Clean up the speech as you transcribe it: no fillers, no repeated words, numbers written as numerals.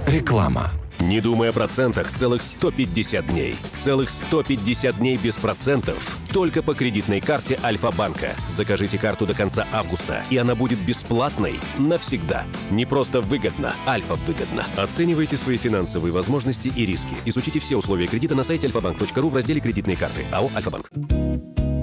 Реклама. Не думай о процентах целых 150 дней. Целых 150 дней без процентов. Только по кредитной карте Альфа-банка. Закажите карту до конца августа, и она будет бесплатной навсегда. Не просто выгодно, Альфа выгодно. Оценивайте свои финансовые возможности и риски. Изучите все условия кредита на сайте alfabank.ru в разделе «Кредитные карты». АО «Альфа-банк».